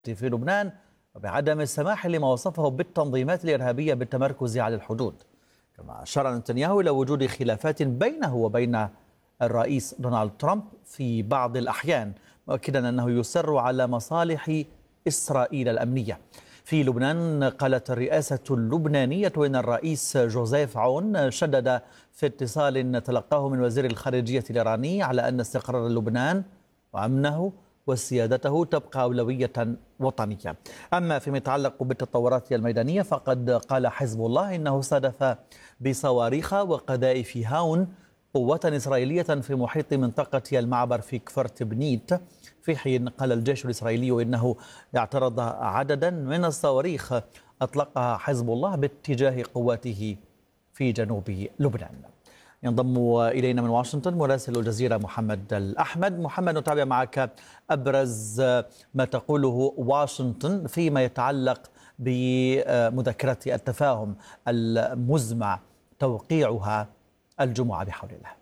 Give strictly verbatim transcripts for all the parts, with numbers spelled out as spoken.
في لبنان وبعدم السماح لما وصفه بالتنظيمات الإرهابية بالتمركز على الحدود. كما أشار نتنياهو إلى وجود خلافات بينه وبين الرئيس دونالد ترامب في بعض الأحيان، مؤكدا أنه يصر على مصالح إسرائيل الأمنية. في لبنان قالت الرئاسة اللبنانية إن الرئيس جوزيف عون شدد في اتصال تلقاه من وزير الخارجية الإيراني على أن استقرار لبنان وأمنه وسيادته تبقى أولوية وطنية. أما فيما يتعلق بالتطورات الميدانية فقد قال حزب الله إنه استهدف بصواريخ وقذائف هاون قوات إسرائيلية في محيط منطقة المعبر في كفر تبنيت، في حين قال الجيش الإسرائيلي إنه اعترض عددا من الصواريخ أطلقها حزب الله باتجاه قواته في جنوب لبنان. ينضم إلينا من واشنطن مراسل الجزيرة محمد الأحمد. محمد، نتابع معك أبرز ما تقوله واشنطن فيما يتعلق بمذكرة التفاهم المزمع توقيعها الجمعة بحول الله.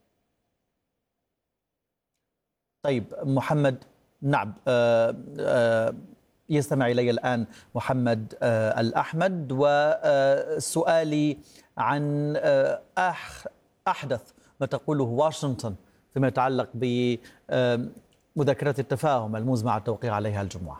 طيب محمد، نعم يستمع إلي الآن محمد الأحمد، وسؤالي عن أحدث ما تقوله واشنطن فيما يتعلق بمذكرة التفاهم المزمع التوقيع عليها الجمعة.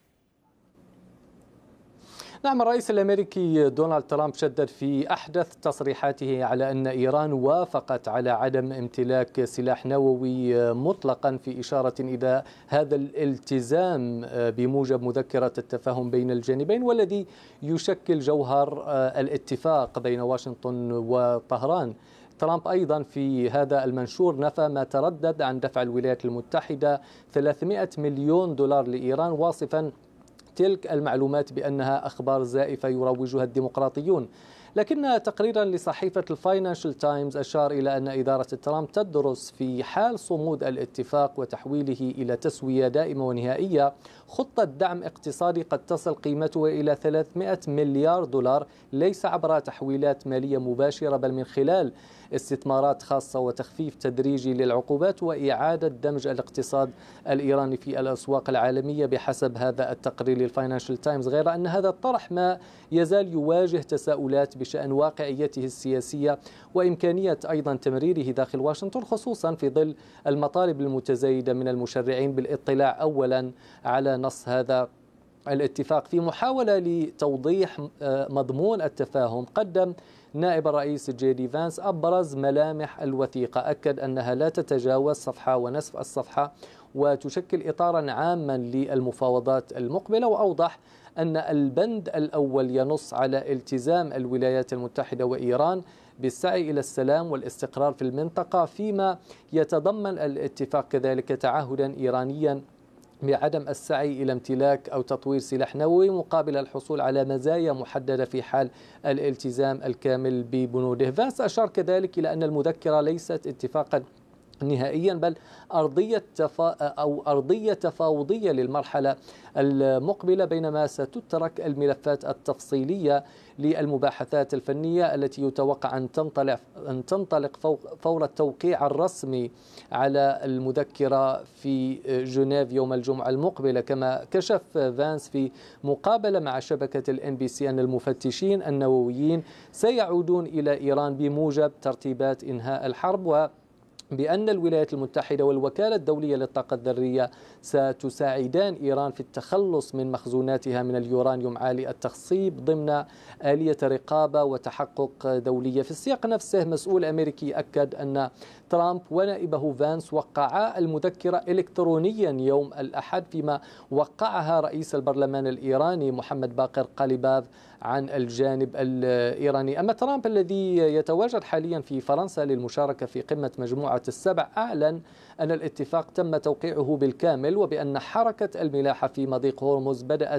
نعم، الرئيس الأمريكي دونالد ترامب شدد في أحدث تصريحاته على أن إيران وافقت على عدم امتلاك سلاح نووي مطلقا، في إشارة إلى هذا الالتزام بموجب مذكرة التفاهم بين الجانبين، والذي يشكل جوهر الاتفاق بين واشنطن وطهران. ترامب أيضا في هذا المنشور نفى ما تردد عن دفع الولايات المتحدة ثلاثمئة مليون دولار لإيران، واصفا تلك المعلومات بأنها أخبار زائفة يروجها الديمقراطيون. لكن تقريرا لصحيفة الفاينانشال تايمز أشار إلى أن إدارة ترامب تدرس في حال صمود الاتفاق وتحويله إلى تسوية دائمة ونهائية خطة دعم اقتصادي قد تصل قيمتها إلى ثلاثمئة مليار دولار، ليس عبر تحويلات مالية مباشرة بل من خلال استثمارات خاصة وتخفيف تدريجي للعقوبات وإعادة دمج الاقتصاد الإيراني في الأسواق العالمية بحسب هذا التقرير للفاينانشال تايمز. غير أن هذا الطرح ما يزال يواجه تساؤلات بشأن واقعيته السياسية وإمكانية أيضا تمريره داخل واشنطن، خصوصا في ظل المطالب المتزايدة من المشرعين بالاطلاع أولا على نص هذا الاتفاق. في محاولة لتوضيح مضمون التفاهم، قدم نائب الرئيس جي دي فانس أبرز ملامح الوثيقة، أكد أنها لا تتجاوز صفحة ونصف الصفحة وتشكل إطارا عاما للمفاوضات المقبلة، وأوضح أن البند الأول ينص على التزام الولايات المتحدة وإيران بالسعي إلى السلام والاستقرار في المنطقة، فيما يتضمن الاتفاق كذلك تعهدا إيرانيا بعدم السعي إلى امتلاك أو تطوير سلاح نووي مقابل الحصول على مزايا محددة في حال الالتزام الكامل ببنوده. فانس أشار كذلك إلى أن المذكرة ليست اتفاقا نهائيا بل أرضية تفا أو أرضية تفاوضية للمرحلة المقبلة، بينما ستترك الملفات التفصيلية للمباحثات الفنية التي يتوقع أن تنطلق أن تنطلق فور التوقيع الرسمي على المذكرة في جنيف يوم الجمعة المقبلة. كما كشف فانس في مقابلة مع شبكة الإن بي سي أن المفتشين النوويين سيعودون إلى إيران بموجب ترتيبات إنهاء الحرب، و بأن الولايات المتحدة والوكالة الدولية للطاقة الذرية ستساعدان إيران في التخلص من مخزوناتها من اليورانيوم عالي التخصيب ضمن آلية رقابة وتحقق دولية. في السياق نفسه مسؤول أمريكي أكد أن ترامب ونائبه فانس وقعا المذكرة إلكترونيا يوم الأحد، فيما وقعها رئيس البرلمان الإيراني محمد باقر قاليباف عن الجانب الإيراني. أما ترامب الذي يتواجد حاليا في فرنسا للمشاركة في قمة مجموعة السبع أعلن أن الاتفاق تم توقيعه بالكامل، وبأن حركة الملاحة في مضيق هرمز بدأت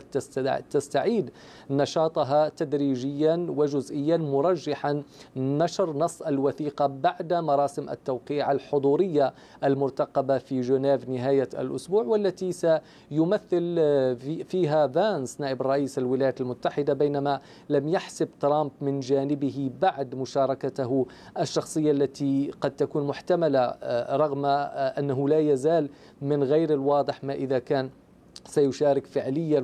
تستعيد نشاطها تدريجيا وجزئيا، مرجحا نشر نص الوثيقة بعد مراسم التوقيع الحضورية المرتقبة في جنيف نهاية الأسبوع، والتي سيمثل فيها فانس نائب رئيس الولايات المتحدة، بينما لم يحسب ترامب من جانبه بعد مشاركته الشخصية التي قد تكون محتملة، رغم أنه لا يزال من غير الواضح ما إذا كان سيشارك فعليا